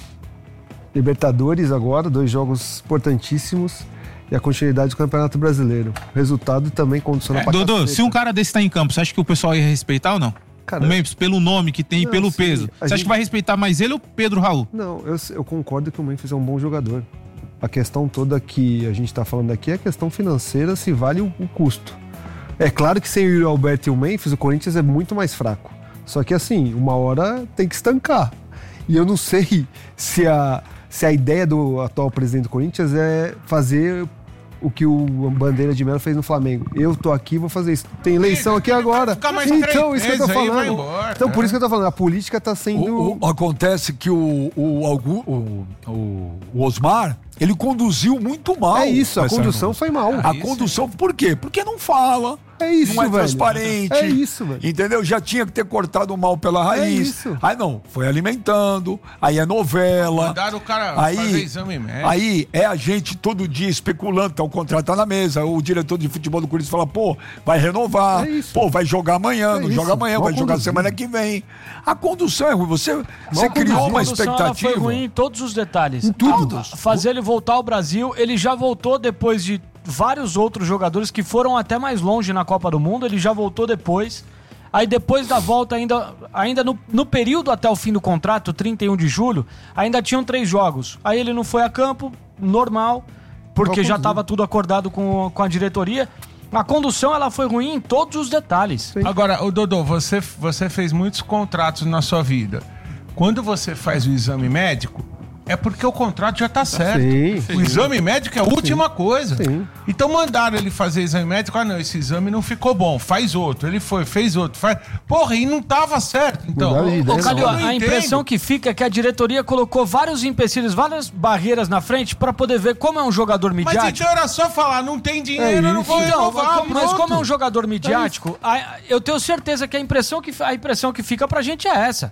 Libertadores agora, dois jogos importantíssimos e a continuidade do Campeonato Brasileiro. O resultado também condiciona É, pra Dodô, caceta. se um cara desse tá em campo, você acha que o pessoal ia respeitar ou não? Cara, o Memphis, pelo nome que tem e Não, pelo sim, peso. a Você acha gente- que vai respeitar mais ele ou Pedro Raul? Não, eu, eu concordo que o Memphis é um bom jogador. A questão toda que a gente tá falando aqui é a questão financeira, se vale o, o custo. É claro que sem o Yuri Alberto e o Memphis, o Corinthians é muito mais fraco. Só que assim, uma hora tem que estancar. E eu não sei se a, se a ideia do atual presidente do Corinthians é fazer o que o Bandeira de Melo fez no Flamengo. Eu tô aqui, vou fazer isso. Tem eleição aqui agora. Ficar mais Então, três isso que eu tô meses aí, vai falando. embora, Então, por é. isso que eu tô falando. A política tá sendo... O- o- acontece que o, o, Augu- o, o- o Osmar, ele conduziu muito mal. É isso, a essa condução negócio. foi mal. A isso, condução, por quê? Porque não fala. É isso, não é velho. transparente. É isso, velho. Entendeu? Já tinha que ter cortado o mal pela raiz. isso. Aí não, foi alimentando, aí é novela. Mandaram o cara aí, fazer exame médico. Aí é a gente todo dia especulando, tá, o contrato tá na mesa, o diretor de futebol do Corinthians fala, pô, vai renovar, É isso. pô, vai jogar amanhã, É não isso. joga amanhã, Mal vai jogar conduzido. semana que vem. A condução é ruim, você, você criou A uma condução, ela expectativa. foi ruim em todos os detalhes. Em todos. A- fazer ele voltar ao Brasil, ele já voltou depois de vários outros jogadores que foram até mais longe na Copa do Mundo, ele já voltou depois. Aí depois da volta, ainda, ainda no, no período até o fim do contrato, trinta e um de julho, ainda tinham três jogos. Aí ele não foi a campo, normal, porque já estava tudo acordado com, com a diretoria. A condução, ela foi ruim em todos os detalhes. Agora, o Dodô, você, você fez muitos contratos na sua vida. Quando você faz o exame médico, é porque o contrato já tá certo. Sim, O exame médico é a última coisa. Sim. Então mandaram ele fazer exame médico. Ah, não, esse exame não ficou bom. Faz outro. Ele foi, fez outro. Faz... Porra, e não tava certo. Então, Mudaram de ideia, Ô, Calil, eu a não impressão entendo. que fica é que a diretoria colocou vários empecilhos, várias barreiras na frente pra poder ver como é um jogador Mas midiático. então era só falar, não tem dinheiro, É eu não isso. vou Então, renovar, mas como- mas como é um pronto. jogador midiático, a- eu tenho certeza que a impressão que, a impressão que fica pra gente é essa.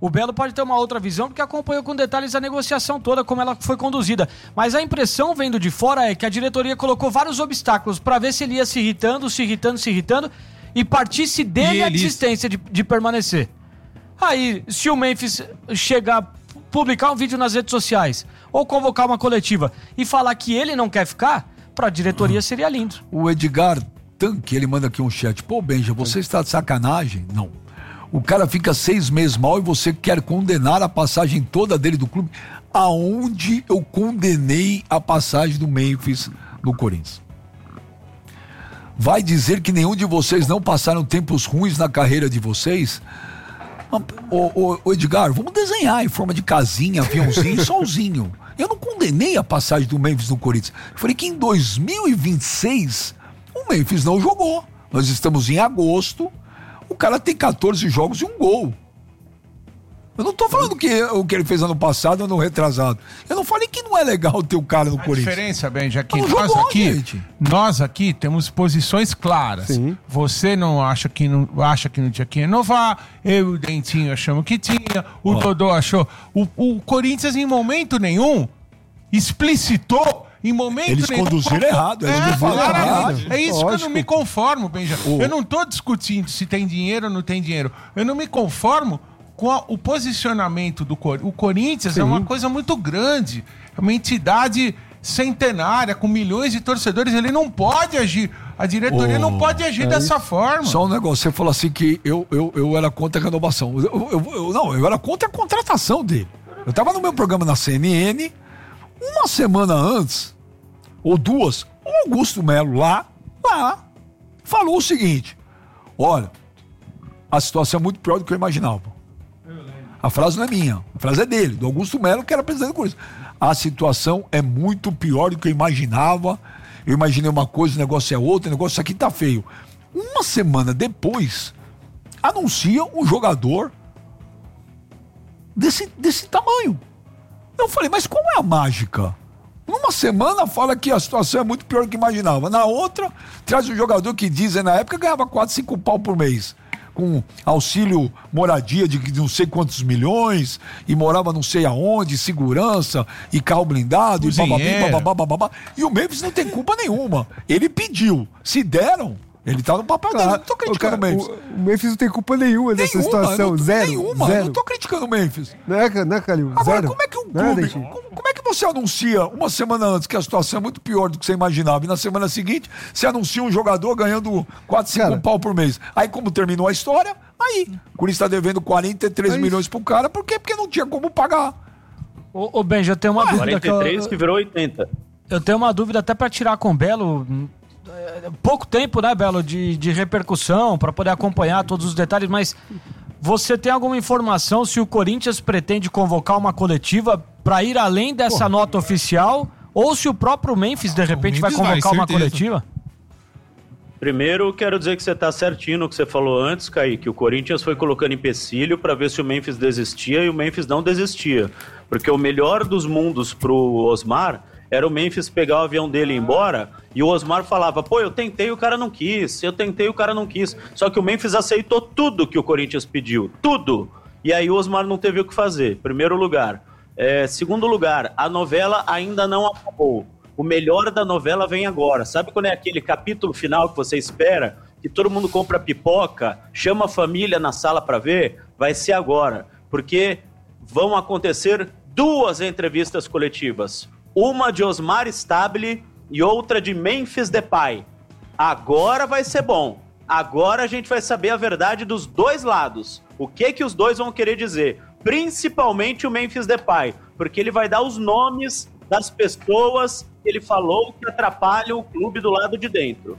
O Belo pode ter uma outra visão, porque acompanhou com detalhes a negociação toda, como ela foi conduzida. Mas a impressão, vendo de fora, é que a diretoria colocou vários obstáculos para ver se ele ia se irritando, se irritando, se irritando, e partisse dele a desistência de, de permanecer. Aí, se o Memphis chegar a publicar um vídeo nas redes sociais, ou convocar uma coletiva, e falar que ele não quer ficar, para a diretoria seria lindo. O Edgar Tanque, ele manda aqui um chat. Pô, Benja, você está de sacanagem? Não. O cara fica seis meses mal e você quer condenar a passagem toda dele do clube. Aonde eu condenei a passagem do Memphis no Corinthians? Vai dizer que nenhum de vocês não passaram tempos ruins na carreira de vocês? Ô, ô, ô Edgar, vamos desenhar em forma de casinha, aviãozinho, solzinho. Eu não condenei a passagem do Memphis no Corinthians. Eu falei que em dois mil e vinte e seis o Memphis não jogou. Nós estamos em agosto. O cara tem catorze jogos e um gol. Eu não tô falando que o que ele fez ano passado, ano retrasado. Eu não falei que não é legal ter o cara no a Corinthians. A diferença, Benja, é que não nós jogou, aqui, gente. nós aqui temos posições claras. Sim. Você não acha que não, acha que não tinha que renovar, eu e o Dentinho achamos que tinha, o Ó. Dodô achou. O, o Corinthians em momento nenhum explicitou. Em momento Eles nenhum, conduziram errado, eles É, conduziram falaram errado. errado. É isso que eu Lógico. não me conformo, Benja. O- Eu não tô discutindo se tem dinheiro ou não tem dinheiro. Eu não me conformo com a- o posicionamento do Corinthians. O Corinthians Sim. é uma coisa muito grande. É uma entidade centenária, com milhões de torcedores. Ele não pode agir. A diretoria Oh, não pode agir dessa forma. Só um negócio, você falou assim que eu, eu, eu era contra a renovação. Eu, eu, eu- não, eu era contra a contratação dele. Eu tava no meu programa na C N N, uma semana antes, ou duas, o Augusto Melo lá, lá, falou o seguinte: olha, a situação é muito pior do que eu imaginava. A frase não é minha, a frase é dele, do Augusto Melo, que era presidente do Corinthians. A situação é muito pior do que eu imaginava. Eu imaginei uma coisa, o negócio é outra, o negócio aqui tá feio. Uma semana depois, anuncia um jogador desse, desse tamanho. Eu falei, mas qual é a mágica? Numa semana fala que a situação é muito pior do que imaginava. Na outra, traz um jogador que dizem na época ganhava quatro, cinco pau por mês. Com auxílio moradia de não sei quantos milhões, e morava não sei aonde, segurança, e carro blindado, e bababim, Cozinheiro. bababá, bababá. E o Memphis não tem culpa nenhuma. Ele pediu. Se deram, ele tá no papel dele. Eu não tô criticando o, cara, Memphis. o, o Memphis não tem culpa nenhuma dessa Nenhuma, eu situação. não- Zero. Nenhuma, eu zero. não tô criticando o Memphis. Não é, né, Calil? Agora, Zero. como é que um Não é, clube, Dentinho? como, como é que você anuncia uma semana antes que a situação é muito pior do que você imaginava, e na semana seguinte você anuncia um jogador ganhando quatro, cinco Cara. pau por mês? Aí como terminou a história, aí o Corinthians tá devendo quarenta e três É isso. milhões pro cara, por quê? Porque não tinha como pagar. Ô, ô Benja, eu tenho uma dúvida que quarenta e eu, três que virou oitenta. eu tenho uma dúvida até pra tirar com o Belo. É, pouco tempo, né, Belo, de, de repercussão pra poder acompanhar todos os detalhes, mas você tem alguma informação se o Corinthians pretende convocar uma coletiva pra ir além dessa nota oficial, ou se o próprio Memphis de repente vai Memphis vai, convocar uma certeza. coletiva? Primeiro, quero dizer que você está certinho no que você falou antes, Kaique. O Corinthians foi colocando empecilho para ver se o Memphis desistia, e o Memphis não desistia. Porque o melhor dos mundos pro Osmar era o Memphis pegar o avião dele e ir embora, e o Osmar falava, pô, eu tentei, o cara não quis, eu tentei, o cara não quis. Só que o Memphis aceitou tudo que o Corinthians pediu, tudo. E aí o Osmar não teve o que fazer, primeiro lugar. É, segundo lugar, a novela ainda não acabou. O melhor da novela vem agora. Sabe quando é aquele capítulo final que você espera, que todo mundo compra pipoca, chama a família na sala para ver? Vai ser agora, porque vão acontecer duas entrevistas coletivas. Uma de Osmar Stabile e outra de Memphis Depay. Agora vai ser bom. Agora a gente vai saber a verdade dos dois lados. O que que os dois vão querer dizer? Principalmente o Memphis Depay, porque ele vai dar os nomes das pessoas que ele falou que atrapalham o clube do lado de dentro.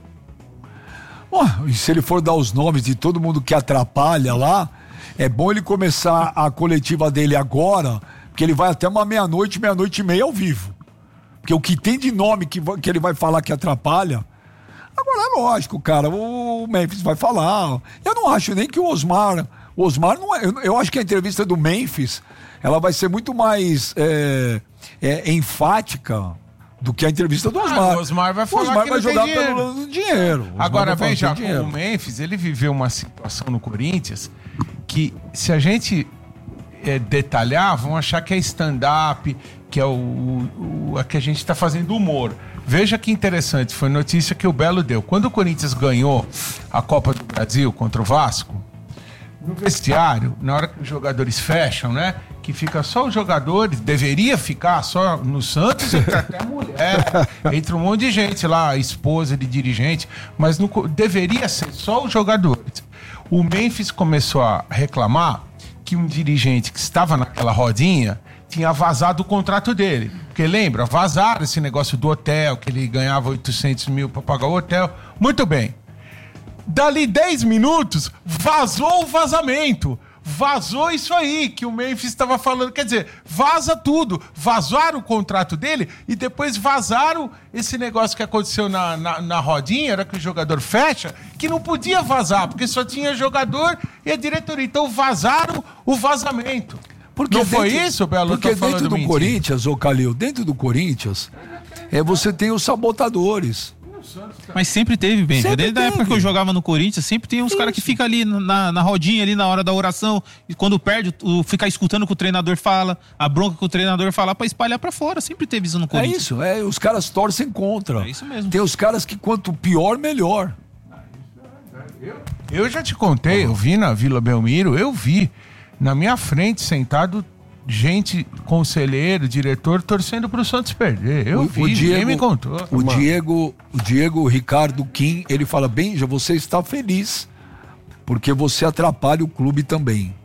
Ó, e se ele for dar os nomes de todo mundo que atrapalha lá, é bom ele começar a coletiva dele agora, porque ele vai até uma meia-noite, meia-noite e meia ao vivo. Porque o que tem de nome que, va- que ele vai falar que atrapalha. Agora é lógico, cara, o Memphis vai falar. Eu não acho nem que o Osmar. O Osmar não é. Eu, eu acho que a entrevista do Memphis ela vai ser muito mais é, é, enfática do que a entrevista do Osmar. o Osmar vai falar O Osmar que vai não tem jogar dinheiro. pelo dinheiro. O Osmar Agora, vai falar veja, que tem dinheiro. o Memphis, ele viveu uma situação no Corinthians que se a gente... é, detalhar, vão achar que é stand-up, que é o, o, o a que a gente está fazendo humor. Veja que interessante, foi notícia que o Belo deu. Quando o Corinthians ganhou a Copa do Brasil contra o Vasco, no vestiário, na hora que os jogadores fecham, né? Que fica só os jogadores, deveria ficar só no Santos, entra até a mulher, entra um monte de gente lá, esposa de dirigente, mas no, deveria ser só os jogadores. O Memphis começou a reclamar que um dirigente que estava naquela rodinha tinha vazado o contrato dele. Porque lembra, vazaram esse negócio do hotel, que ele ganhava oitocentos mil para pagar o hotel. Muito bem. Dali dez minutos, vazou o vazamento. Vazou isso aí que o Memphis estava falando. Quer dizer, vaza tudo. Vazaram o contrato dele e depois vazaram esse negócio que aconteceu na, na, na rodinha, era que o jogador fecha, que não podia vazar, porque só tinha jogador e a diretoria. Então vazaram o vazamento. Porque não foi dentro, isso, Belo? Porque dentro do mentira. Corinthians, ô Calil, dentro do Corinthians, é, você tem os sabotadores. Mas sempre teve, bem. Sempre Desde a teve. época que eu jogava no Corinthians, sempre tem uns caras que ficam ali na, na rodinha, ali na hora da oração, e quando perde, o, ficar escutando o que o treinador fala, a bronca que o treinador fala, pra espalhar pra fora. Sempre teve isso no É Corinthians. isso, é, os caras torcem contra. É isso mesmo. Tem os caras que quanto pior, melhor. Eu já te contei, eu vi na Vila Belmiro, eu vi na minha frente sentado gente, conselheiro, diretor, torcendo pro Santos perder. Eu O- vi, o Diego- ninguém me contou. O Diego, o Diego Ricardo Kim, ele fala, Benja, você está feliz, porque você atrapalha o clube também.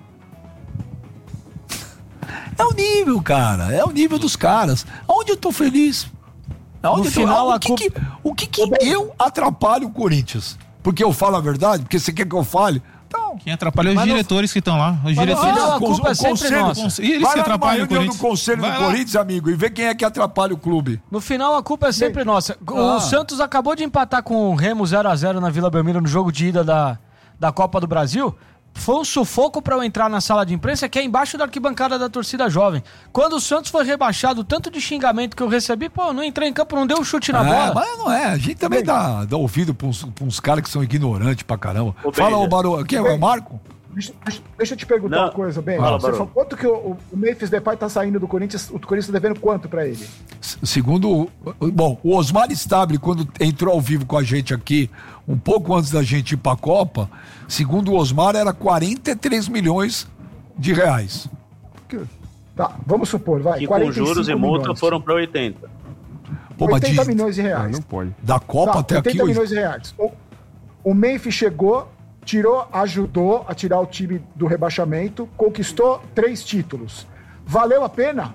É o nível, cara, é o nível dos caras. Aonde eu tô feliz? Aonde No eu tô- final, ah, a o que, que, o que, que eu atrapalho o Corinthians? Porque eu falo a verdade? Porque você quer que eu fale? Então, Quem atrapalha é os Mas não- diretores que estão lá. Os Mas não- diretores. Ah, a o culpa é o sempre conselho- nossa. Conse- Eles Vai que lá numa atrapalham o reunião do Corinthians. conselho Vai do lá. Corinthians, amigo, e vê quem é que atrapalha o clube. No final, a culpa é sempre nossa. O Ah. Santos acabou de empatar com o Remo zero a zero na Vila Belmiro no jogo de ida da, da Copa do Brasil. Foi um sufoco para eu entrar na sala de imprensa, que é embaixo da arquibancada da torcida jovem. Quando o Santos foi rebaixado, tanto de xingamento que eu recebi, pô, eu não entrei em campo, não deu um chute na É, bola. mas não é. A gente também dá, dá ouvido pra uns, pra uns caras que são ignorantes pra caramba. Ô, Fala, Benja. ô Barô. Quem é o Marco? Deixa, deixa- deixa eu te perguntar Não. uma coisa, bem. Fala, Você Barão. falou, quanto que o, o Memphis Depay tá saindo do Corinthians? O Corinthians tá devendo quanto pra ele? S- Segundo. o- Bom, o Osmar Stable, quando entrou ao vivo com a gente aqui, um pouco antes da gente ir pra Copa, segundo o Osmar, era quarenta e três milhões de reais. Tá, vamos supor, vai. Que com quarenta e cinco juros e multa milhões. foram para oitenta. Pô, mas oitenta de- milhões de Ah, reais. não pode. da Copa Tá, até aqui. oitenta hoje- milhões de reais. O, o Memphis chegou, tirou, ajudou a tirar o time do rebaixamento, conquistou três títulos. Valeu a pena?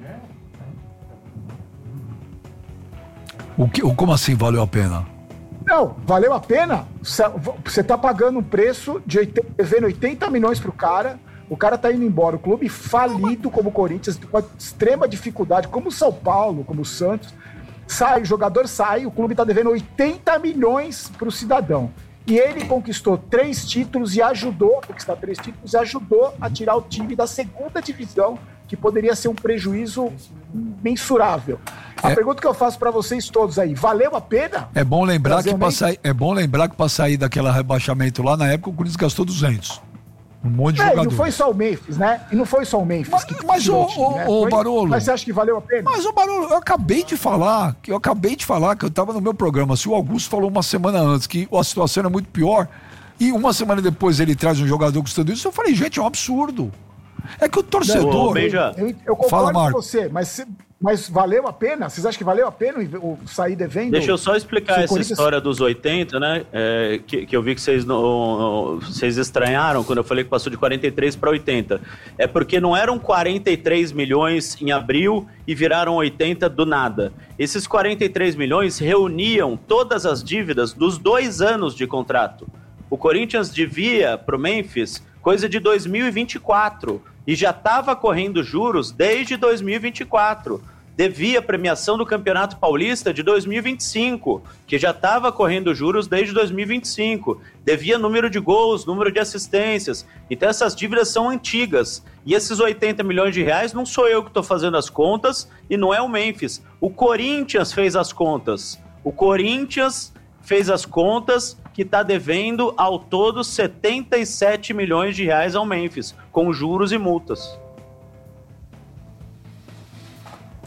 O que, o- como assim valeu a pena? Não, valeu a pena. Você tá pagando um preço de oitenta, devendo oitenta milhões pro cara. O cara tá indo embora. O clube falido como o Corinthians, com extrema dificuldade, como o São Paulo, como o Santos. Sai, o jogador sai, o clube tá devendo oitenta milhões pro cidadão. E ele conquistou três títulos e ajudou, a conquistar três títulos e ajudou a tirar o time da segunda divisão, que poderia ser um prejuízo mensurável. A É. pergunta que eu faço pra vocês todos aí, valeu a pena? É bom lembrar Trazer que o para Memphis? sair, é bom lembrar que para sair daquele rebaixamento lá na época o Corinthians gastou duzentos. Um monte de É, e jogador. não foi só o Memphis, né? E não foi só o Memphis Mas- que mas, tirou ô, o time, né? ô, ô, Foi- Barolo. Mas você acha que valeu a pena? Mas, ô Barolo, eu acabei de falar, que eu acabei de falar que eu tava no meu programa. Se o Augusto falou uma semana antes que a situação era muito pior, e uma semana depois ele traz um jogador custando isso, eu falei, gente, é um absurdo. É que o Ô, torcedor. Benja. Eu, eu concordo Fala, Marco. com você, mas, se- mas valeu a pena? Vocês acham que valeu a pena o, o sair devendo? Deixa eu só explicar Se o essa Corinthians- história dos oitenta, né? É, que, que eu vi que vocês, não, vocês estranharam quando eu falei que passou de quarenta e três para oitenta. É porque não eram quarenta e três milhões em abril e viraram oitenta do nada. Esses quarenta e três milhões reuniam todas as dívidas dos dois anos de contrato. O Corinthians devia para o Memphis coisa de dois mil e vinte e quatro e já estava correndo juros desde dois mil e vinte e quatro. Devia a premiação do Campeonato Paulista de dois mil e vinte e cinco, que já estava correndo juros desde dois mil e vinte e cinco. Devia número de gols, número de assistências. Então essas dívidas são antigas. E esses oitenta milhões de reais não sou eu que estou fazendo as contas e não é o Memphis. O Corinthians fez as contas. O Corinthians fez as contas que está devendo ao todo setenta e sete milhões de reais ao Memphis, com juros e multas.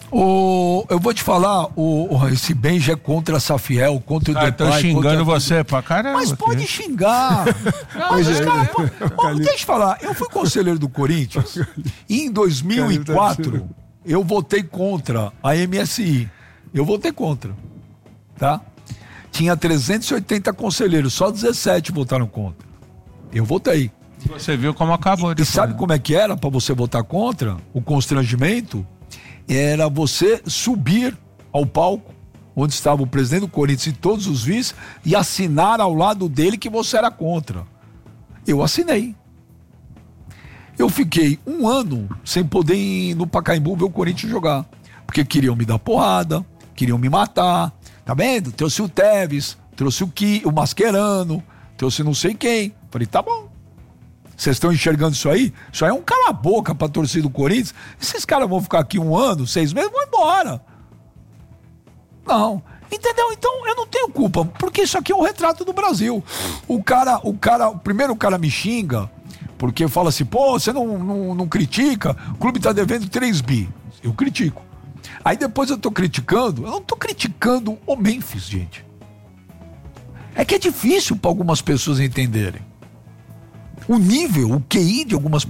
O, eu vou te falar, o, o, esse Benja é contra a Safiel, contra o Ah, Depay. tô xingando contra... você pra caramba. Mas pode aqui. xingar. Não, mas os cara, pô, pô, deixa eu falar, eu fui conselheiro do Corinthians e em dois mil e quatro eu votei contra a M S I. Eu votei contra, tá? Tinha trezentos e oitenta conselheiros, só dezessete votaram contra. Eu votei. Você viu como acabou. E depois, sabe né? como é que era para você votar contra? O constrangimento era você subir ao palco onde estava o presidente do Corinthians e todos os vices e assinar ao lado dele que você era contra. Eu assinei. Eu fiquei um ano sem poder ir no Pacaembu ver o Corinthians jogar, porque queriam me dar porrada, queriam me matar, tá vendo? Trouxe o Tevez, trouxe o, Ki, o Mascherano, trouxe não sei quem. Falei, tá bom. Vocês estão enxergando isso aí? Isso aí é um cala-boca pra torcida do Corinthians. Esses caras vão ficar aqui um ano, seis meses, vão embora. Não. Entendeu? Então eu não tenho culpa, porque isso aqui é um retrato do Brasil. O cara, o cara, primeiro o cara me xinga, porque fala assim, pô, você não, não, não critica, o clube tá devendo três bi. Eu critico. Aí depois eu tô criticando, eu não tô criticando o Memphis, gente. É que é difícil para algumas pessoas entenderem. O nível, o Q I de algumas pessoas